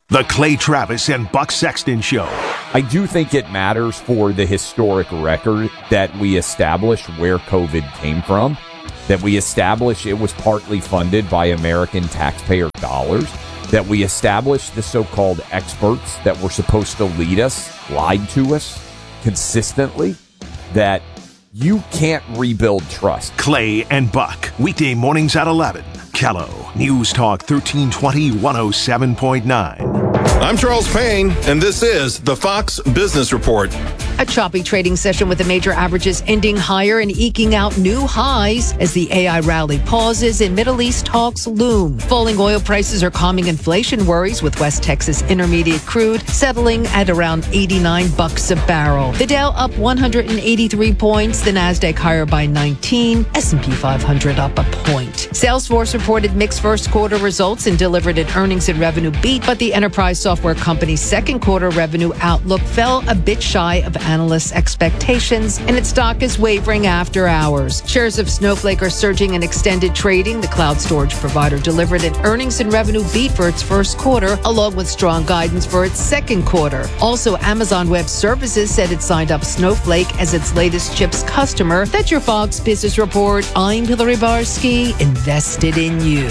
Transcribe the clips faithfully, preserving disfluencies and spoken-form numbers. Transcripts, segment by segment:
The Clay Travis and Buck Sexton Show. I do think it matters for the historic record that we establish where COVID came from, that we establish it was partly funded by American taxpayer dollars, that we establish the so-called experts that were supposed to lead us lied to us consistently, that you can't rebuild trust. Clay and Buck, weekday mornings at eleven. Kello, News Talk thirteen twenty, one oh seven point nine. I'm Charles Payne, and this is the Fox Business Report. A choppy trading session with the major averages ending higher and eking out new highs as the A I rally pauses and Middle East talks loom. Falling oil prices are calming inflation worries, with West Texas Intermediate crude settling at around eighty-nine bucks a barrel. The Dow up one hundred eighty-three points, the Nasdaq higher by nineteen, S and P five hundred up a point. Salesforce reported mixed first quarter results and delivered an earnings and revenue beat, but the enterprise software company's second quarter revenue outlook fell a bit shy of analysts' expectations, and its stock is wavering after hours. Shares of Snowflake are surging in extended trading. The cloud storage provider delivered an earnings and revenue beat for its first quarter, along with strong guidance for its second quarter. Also, Amazon Web Services said it signed up Snowflake as its latest chips customer. That's your Fox Business Report. I'm Hillary Barsky, invested in you.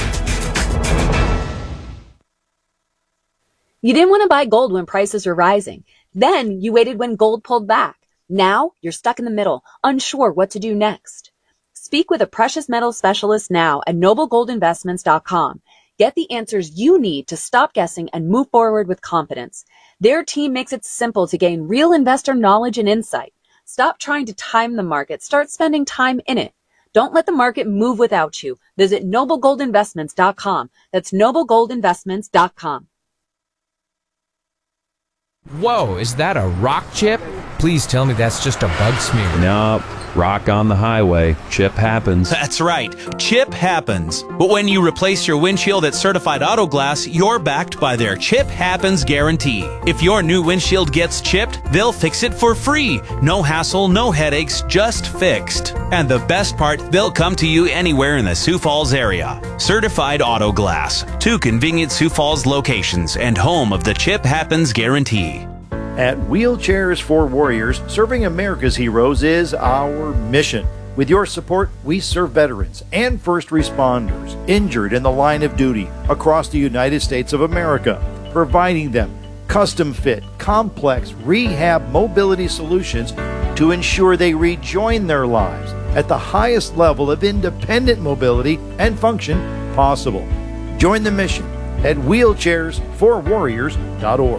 You didn't want to buy gold when prices were rising. Then you waited when gold pulled back. Now you're stuck in the middle, unsure what to do next. Speak with a precious metals specialist now at noble gold investments dot com. Get the answers you need to stop guessing and move forward with confidence. Their team makes it simple to gain real investor knowledge and insight. Stop trying to time the market. Start spending time in it. Don't let the market move without you. Visit noble gold investments dot com. That's noble gold investments dot com. Whoa, is that a rock chip? Please tell me that's just a bug smear. Nope. Rock on the highway. Chip happens. That's right. Chip happens. But when you replace your windshield at Certified Auto Glass, you're backed by their Chip Happens guarantee. If your new windshield gets chipped, they'll fix it for free. No hassle, no headaches, just fixed. And the best part, they'll come to you anywhere in the Sioux Falls area. Certified Auto Glass. Two convenient Sioux Falls locations and home of the Chip Happens guarantee. At Wheelchairs for Warriors, serving America's heroes is our mission. With your support, we serve veterans and first responders injured in the line of duty across the United States of America, providing them custom-fit, complex rehab mobility solutions to ensure they rejoin their lives at the highest level of independent mobility and function possible. Join the mission at wheelchairs for warriors dot org.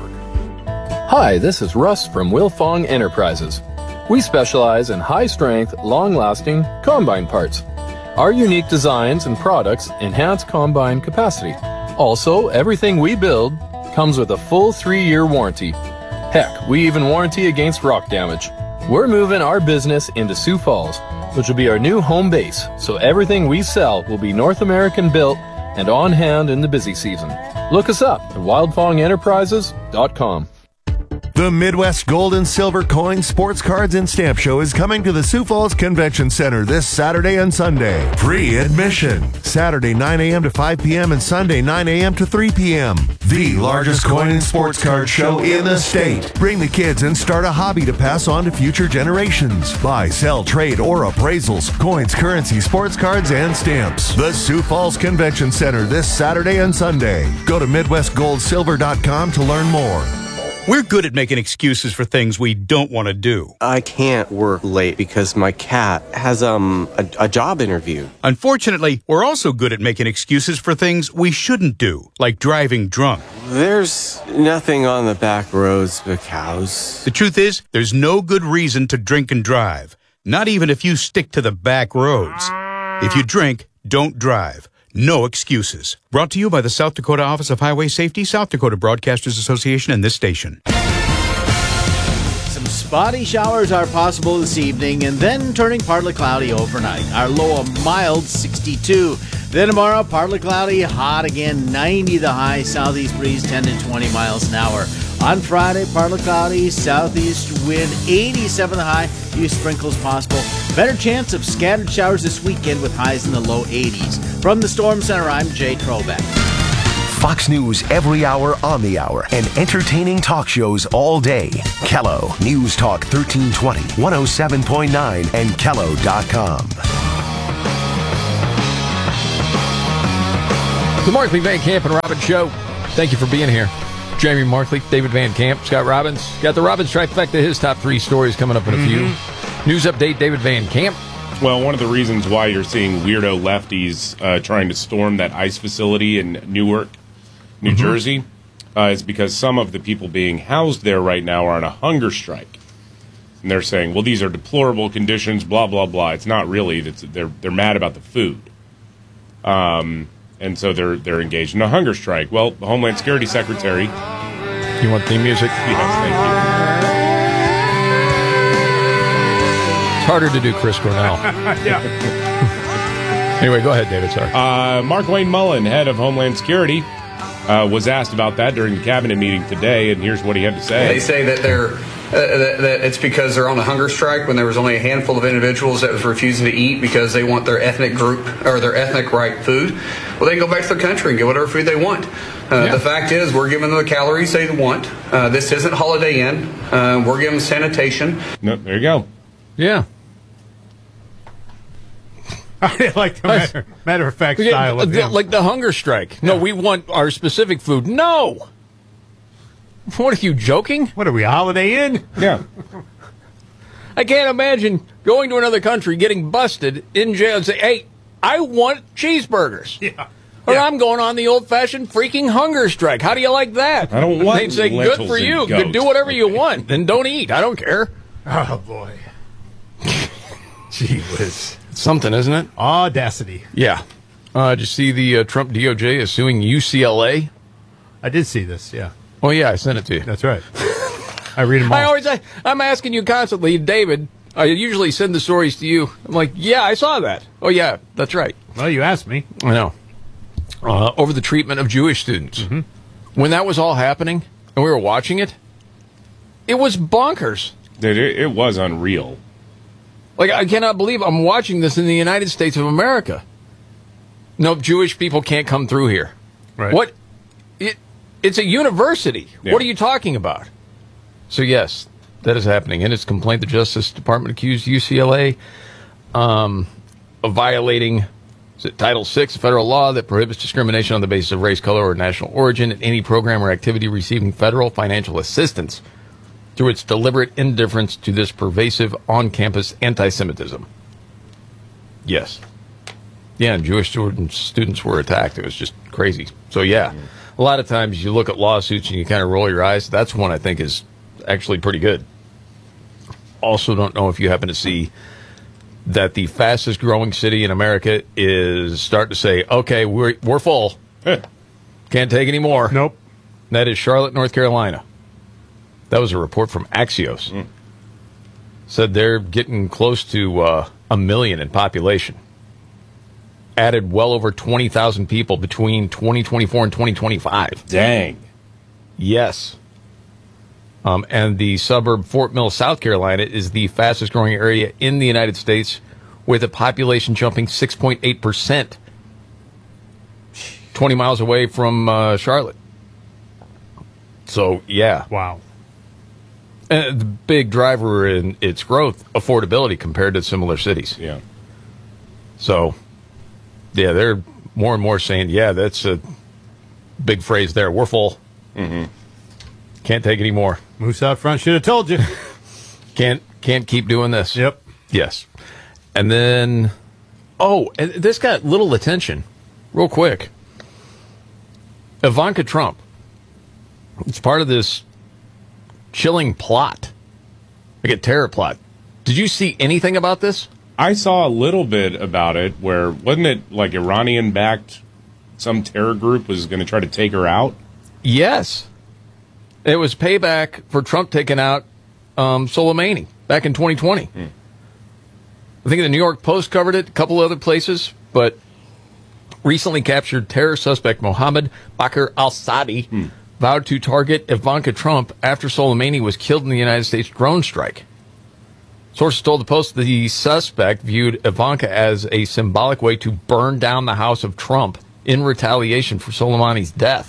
Hi, this is Russ from Wilfong Enterprises. We specialize in high-strength, long-lasting combine parts. Our unique designs and products enhance combine capacity. Also, everything we build comes with a full three-year warranty. Heck, we even warranty against rock damage. We're moving our business into Sioux Falls, which will be our new home base, so everything we sell will be North American built and on hand in the busy season. Look us up at wildfong enterprises dot com. The Midwest Gold and Silver Coin Sports Cards and Stamp Show is coming to the Sioux Falls Convention Center this Saturday and Sunday. Free admission. Saturday nine a.m. to five p.m. and Sunday nine a.m. to three p.m. The largest coin and sports card show in the state. Bring the kids and start a hobby to pass on to future generations. Buy, sell, trade, or appraisals, coins, currency, sports cards, and stamps. The Sioux Falls Convention Center this Saturday and Sunday. Go to midwest gold silver dot com to learn more. We're good at making excuses for things we don't want to do. I can't work late because my cat has um a, a job interview. Unfortunately, we're also good at making excuses for things we shouldn't do, like driving drunk. There's nothing on the back roads but cows. The truth is, there's no good reason to drink and drive, not even if you stick to the back roads. If you drink, don't drive. No excuses. Brought to you by the South Dakota Office of Highway Safety, South Dakota Broadcasters Association, and this station. Some spotty showers are possible this evening and then turning partly cloudy overnight. Our low a mild sixty-two. Then tomorrow, partly cloudy, hot again, ninety the high, southeast breeze ten to twenty miles an hour. On Friday, partly cloudy, southeast wind, eighty-seven the high, few sprinkles possible. Better chance of scattered showers this weekend with highs in the low eighties. From the Storm Center, I'm Jay Trobeck. Fox News every hour on the hour and entertaining talk shows all day. Kello News Talk thirteen twenty, one oh seven point nine, and Kello dot com. The Markley, Van Camp, and Robbins Show. Thank you for being here. Jamie Markley, David Van Camp, Scott Robbins. Got the Robbins trifecta, his top three stories coming up in a Mm-hmm. few. News update, David Van Camp. Well, one of the reasons why you're seeing weirdo lefties uh, trying to storm that ICE facility in Newark, New Mm-hmm. Jersey, uh, is because some of the people being housed there right now are on a hunger strike. And they're saying, well, these are deplorable conditions, blah, blah, blah. It's not really. It's, they're, they're mad about the food. Um... And so they're they're engaged in a hunger strike. Well, the Homeland Security Secretary. You want theme music? Yes, thank you. It's harder to do Chris Cornell. Yeah. Anyway, go ahead, David. Sorry. Uh, Markwayne Mullen, head of Homeland Security, uh, was asked about that during the cabinet meeting today, and here's what he had to say. They say that they're uh, that, that it's because they're on a hunger strike when there was only a handful of individuals that was refusing to eat because they want their ethnic group or their ethnic right food. Well, they can go back to their country and get whatever food they want. Uh, Yeah. The fact is, we're giving them the calories they want. Uh, this isn't Holiday Inn. Uh, we're giving them sanitation. No, there you go. Yeah. I like the matter, matter of fact style of the, him. like the hunger strike. No, we want our specific food. No. What are you joking? What are we, Holiday Inn? Yeah. I can't imagine going to another country, getting busted in jail, and say, "Hey, I want cheeseburgers." Yeah. Or I'm going on the old-fashioned freaking hunger strike. How do you like that? I don't want They'd say, "Good lentils for and you. goat." Do whatever you want. Then don't eat. I don't care." Oh, boy. Gee whiz. Something, isn't it? Audacity. Yeah. Uh, did you see the uh, Trump D O J is suing U C L A? I did see this, yeah. Oh, yeah, I sent it to you. That's right. I read them all. I always, I, I'm asking you constantly, David. I usually send the stories to you. I'm like, yeah, I saw that. Oh, yeah, that's right. Well, you asked me. I know. Uh, over the treatment of Jewish students. Mm-hmm. When that was all happening and we were watching it, it was bonkers. It, it was unreal. Like, I cannot believe I'm watching this in the United States of America. No, Jewish people can't come through here. Right. What? It, it's a university. Yeah. What are you talking about? So, yes, that is happening. In its complaint, the Justice Department accused U C L A um, of violating is it Title six, a federal law that prohibits discrimination on the basis of race, color, or national origin in any program or activity receiving federal financial assistance through its deliberate indifference to this pervasive on-campus anti-Semitism. Yes. Yeah, and Jewish students, students were attacked. It was just crazy. So, yeah, a lot of times you look at lawsuits and you kind of roll your eyes. That's one I think is actually pretty good. Also don't know if you happen to see that the fastest growing city in America is starting to say, okay, we're, we're full. Can't take any more. Nope. That is Charlotte, North Carolina. That was a report from Axios. Mm. Said they're getting close to uh, a million in population. Added well over twenty thousand people between twenty twenty-four and twenty twenty-five. Dang. Yes. Um, and the suburb Fort Mill, South Carolina, is the fastest growing area in the United States, with a population jumping six point eight percent. twenty miles away from uh, Charlotte. So, yeah. Wow. And the big driver in its growth, affordability compared to similar cities. Yeah. So, yeah, they're more and more saying, yeah, that's a big phrase there. We're full. Mm-hmm. Can't take any more. Moose out front should have told you. Can't can't keep doing this. Yep. Yes. And then, oh, and this got little attention. Real quick. Ivanka Trump. It's part of this chilling plot. Like a terror plot. Did you see anything about this? I saw a little bit about it where, wasn't it like Iranian-backed, some terror group was going to try to take her out? Yes. It was payback for Trump taking out um, Soleimani back in twenty twenty. Hmm. I think the New York Post covered it, a couple other places, but recently captured terror suspect Mohammed Bakr al-Sadi Hmm. vowed to target Ivanka Trump after Soleimani was killed in the United States drone strike. Sources told the Post the suspect viewed Ivanka as a symbolic way to burn down the house of Trump in retaliation for Soleimani's death.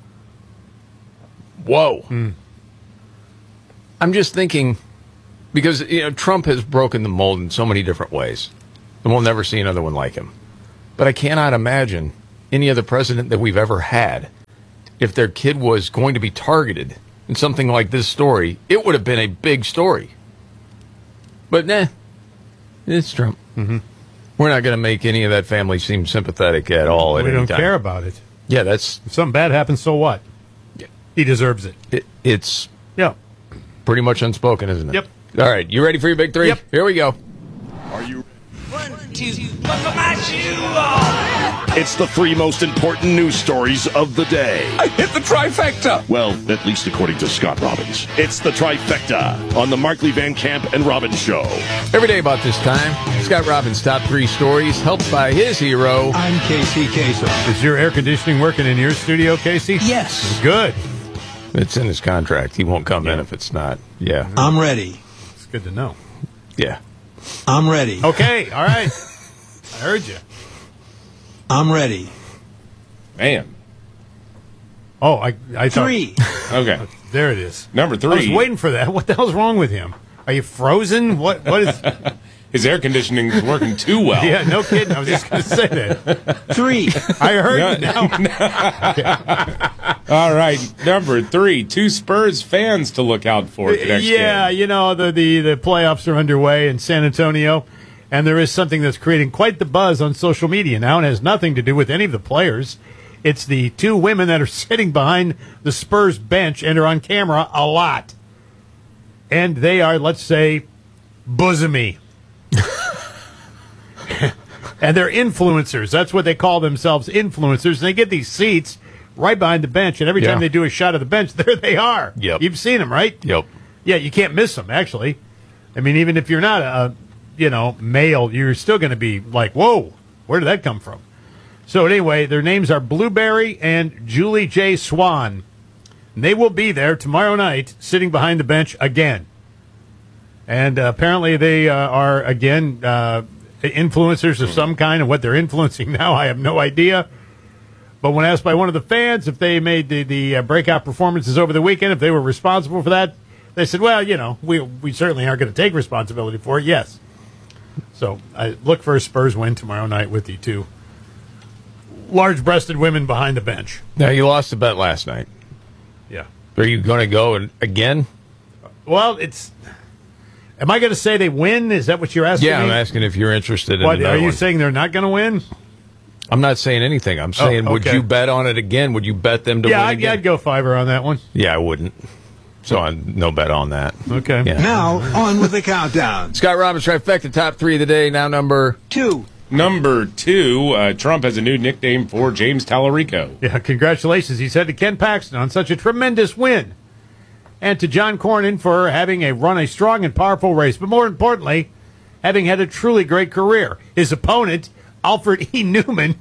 Whoa. Hmm. I'm just thinking, because you know Trump has broken the mold in so many different ways, and we'll never see another one like him. But I cannot imagine any other president that we've ever had, if their kid was going to be targeted in something like this story, it would have been a big story. But nah, it's Trump. Mm-hmm. We're not going to make any of that family seem sympathetic at all. At we any don't time. care about it. Yeah, that's if something bad happens. So what? Yeah. He deserves it. it. It's yeah, pretty much unspoken, isn't it? Yep. All right, you ready for your big three? Yep. Here we go. Are you? One, two, buckle my shoe on. It's the three most important news stories of the day. I hit the trifecta. Well, at least according to Scott Robbins. It's the trifecta on the Markley Van Camp and Robbins Show. Every day about this time, Scott Robbins' top three stories, helped by his hero. I'm Casey Kasem. Is your air conditioning working in your studio, Casey? Yes. Good. It's in his contract. He won't come yeah. in if it's not. Yeah. I'm ready. It's good to know. Yeah. I'm ready. Okay, all right. I heard you. I'm ready. Man. Oh, I, I thought. Three. Okay. There it is. Number three. I was waiting for that. What the hell's wrong with him? Are you frozen? What? What is? His air conditioning is working too well. Yeah, no kidding. I was just going to say that. Three. I heard no, you now. All right, number three. Two Spurs fans to look out for the next Yeah, game. you know, the, the, the playoffs are underway in San Antonio, and there is something that's creating quite the buzz on social media now, and has nothing to do with any of the players. It's the two women that are sitting behind the Spurs bench and are on camera a lot. And they are, let's say, bosomy. And they're influencers. That's what they call themselves, influencers. And they get these seats right behind the bench, and every Yeah. time they do a shot of the bench, there they are. Yep. You've seen them, right? Yep. Yeah, you can't miss them, actually. I mean, even if you're not a, you know, male, you're still going to be like, whoa, where did that come from? So anyway, their names are Blueberry and Julie J. Swan. And they will be there tomorrow night, sitting behind the bench again. And uh, apparently they uh, are, again, uh, influencers of some kind, and what they're influencing now, I have no idea. But when asked by one of the fans if they made the, the uh, breakout performances over the weekend, if they were responsible for that, they said, well, you know, we we certainly aren't going to take responsibility for it, yes. So I look for a Spurs win tomorrow night with the two large-breasted women behind the bench. Now, you lost the bet last night. Yeah. Are you going to go and, again? Well, it's... Am I going to say they win? Is that what you're asking Yeah, me? I'm asking if you're interested in What, another are you one. saying they're not going to win? I'm not saying anything. I'm saying, Oh, would okay. you bet on it again? Would you bet them to Yeah, win I'd, again? I'd go fiver on that one. Yeah, I wouldn't. So I'm no bet on that. Okay. Yeah. Now, on with the countdown. Scott Robbins, trifecta, top three of the day, now number two. Number two, uh, Trump has a new nickname for James Tallarico. Yeah, congratulations, he said to Ken Paxton on such a tremendous win. And to John Cornyn for having a run a strong and powerful race, but more importantly, having had a truly great career. His opponent, Alfred E. Newman,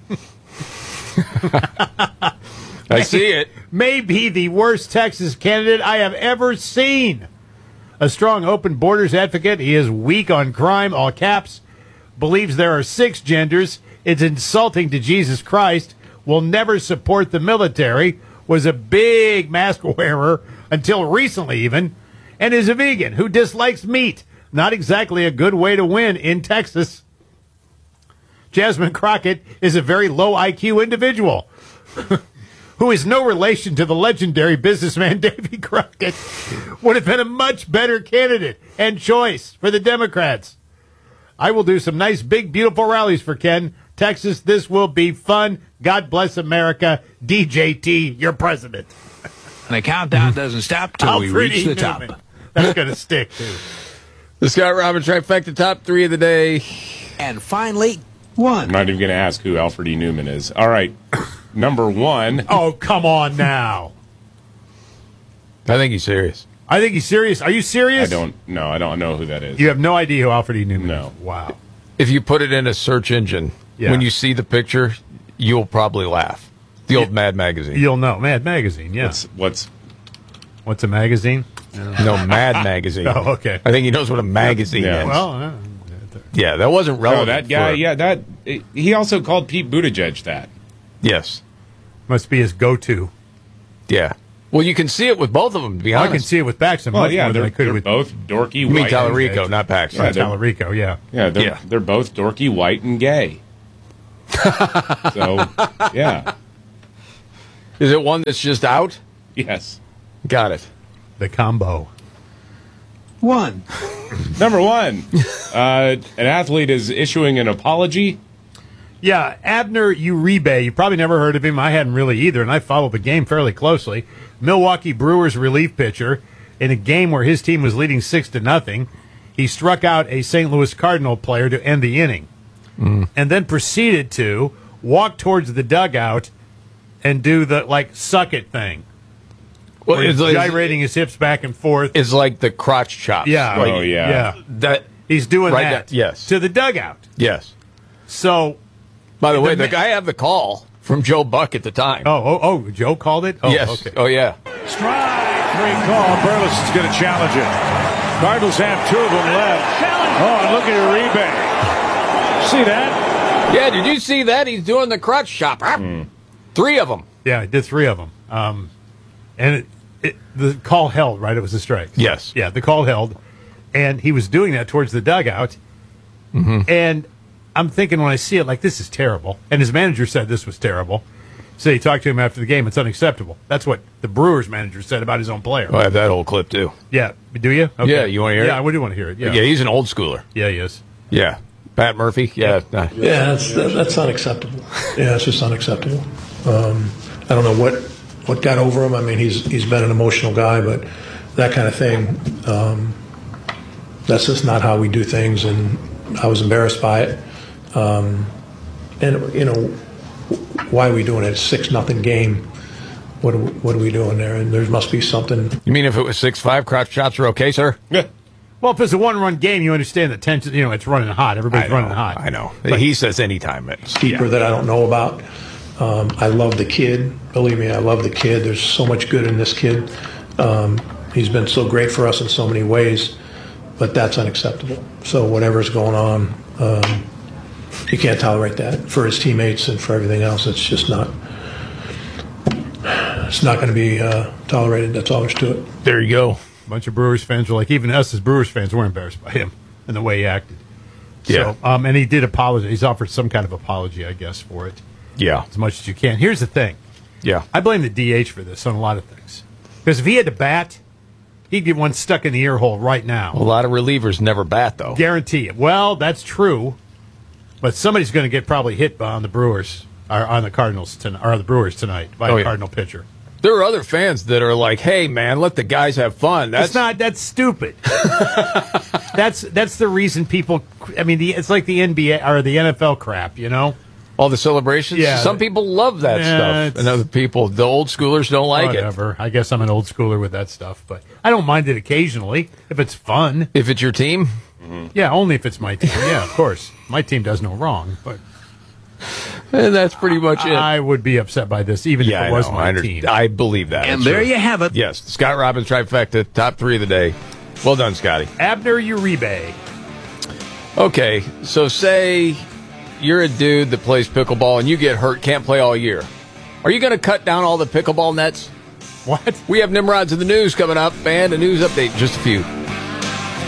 I see it. may be the worst Texas candidate I have ever seen. A strong open borders advocate, he is weak on crime, all caps, believes there are six genders, it's insulting to Jesus Christ, will never support the military, was a big mask wearer until recently even, and is a vegan who dislikes meat. Not exactly a good way to win in Texas. Jasmine Crockett is a very low I Q individual who is no relation to the legendary businessman Davy Crockett, would have been a much better candidate and choice for the Democrats. I will do some nice, big, beautiful rallies for Ken. Texas, this will be fun. God bless America. D J T, your president. The countdown doesn't stop till we Alfred reach E. the top. Newman. That's going to stick, too. The Scott Robbins trifecta, top three of the day. And finally, one. I'm not even going to ask who Alfred E. Newman is. All right, number one. Oh, come on now. I think he's serious. I think he's serious. Are you serious? I don't know. I don't know who that is. You have no idea who Alfred E. Newman No. is? Wow. If you put it in a search engine, Yeah. when you see the picture, you'll probably laugh. The old Mad Magazine. You'll know. Mad Magazine, yeah. What's, what's What's a magazine? No, Mad Magazine. Oh, okay. I think he knows what a magazine Yeah. is. Well, uh, yeah, that wasn't oh, relevant. that guy? for- Yeah, that he also called Pete Buttigieg that. Yes. Must be his go-to. Yeah. Well, you can see it with both of them, to be Well, honest. I can see it with Paxton Well, much yeah, more than they're, I could they're with both dorky You mean white. Tallarico, not Paxton. Yeah, Tallarico, yeah. Yeah, they're, Yeah. they're both dorky, white, and gay. So, yeah. Is it one that's just out? Yes. Got it. The combo. One. Number one. Uh, an athlete is issuing an apology. Yeah, Abner Uribe. You probably never heard of him. I hadn't really either, and I followed the game fairly closely. Milwaukee Brewers relief pitcher in a game where his team was leading six to nothing. He struck out a Saint Louis Cardinal player to end the inning, Mm. and then proceeded to walk towards the dugout and do the like suck it thing. Well, Where he's it's like- gyrating his hips back and forth. It's like the crotch chops. Yeah. Like, Oh, yeah. Yeah. That He's doing right that. now- yes. To the dugout. Yes. So, by the way, the the guy had the call from Joe Buck at the time. Oh, oh, oh, Joe called it? Oh, yes. okay. Oh, yeah. Strike three call. Burles is going to challenge it. Cardinals have two of them left. Oh, and look at Uribe. See that? Yeah, did you see that? He's doing the crotch chop. Three of them. Yeah, I did three of them. Um, and it, it, the call held, right? It was a strike. Yes. Yeah, the call held. And he was doing that towards the dugout. Mm-hmm. And I'm thinking when I see it, like, this is terrible. And his manager said this was terrible. So he talked to him after the game. It's unacceptable. That's what the Brewers manager said about his own player. I have that whole clip, too. Yeah. Do you? Okay. Yeah, you want to hear yeah, it? I do want to hear it. Yeah. Yeah, he's an old schooler. Yeah, he is. Yeah. Pat Murphy. Yeah. nah. Yeah, that's that's unacceptable. Yeah, it's just unacceptable. Um, I don't know what what got over him. I mean, he's he's been an emotional guy, but that kind of thing, um, that's just not how we do things. And I was embarrassed by it. Um, and you know, why are we doing it? It's six nothing game. What are, what are we doing there? And there must be something. You mean if it was six five, crotch chops are okay, sir? Yeah. Well, if it's a one-run game, you understand the tension. You know, it's running hot. Everybody's I know, running hot. I know. But he says anytime. It's, keeper yeah. that I don't know about. Um, I love the kid. Believe me, I love the kid. There's so much good in this kid. Um, he's been so great for us in so many ways, but that's unacceptable. So whatever's going on, um, you can't tolerate that for his teammates and for everything else. It's just not. It's not going to be uh, tolerated. That's all there's to it. There you go. A bunch of Brewers fans were like, even us as Brewers fans were embarrassed by him and the way he acted. Yeah. So, um, and he did apologize. He's offered some kind of apology, I guess, for it. Yeah. As much as you can. Here's the thing. Yeah. I blame the D H for this on a lot of things. Because if he had to bat, he'd get one stuck in the ear hole right now. A lot of relievers never bat, though. Guarantee it. Well, that's true. But somebody's going to get probably hit on the Brewers, or on the Cardinals, tonight, or the Brewers tonight by Oh, a yeah. Cardinal pitcher. There are other fans that are like, "Hey, man, let the guys have fun." That's That's not. That's stupid. that's that's the reason people. I mean, the, it's like the N B A or the N F L crap. You know, all the celebrations. Yeah. Some people love that Yeah, stuff, it's- and other people, the old schoolers, don't like it. whatever. I guess I'm an old schooler with that stuff, but I don't mind it occasionally if it's fun. If it's your team, Yeah, only if it's my team. Yeah, of course, my team does no wrong, but and that's pretty much it. I would be upset by this even yeah, if it I was know. my I, under- team. I believe that. And It's there true. you have it. Yes, Scott Robbins trifecta, top three of the day. Well done, Scotty. Abner Uribe. Okay, so say you're a dude that plays pickleball and you get hurt, can't play all year. Are you going to cut down all the pickleball nets? What? We have Nimrods in the news coming up and a news update in just a few.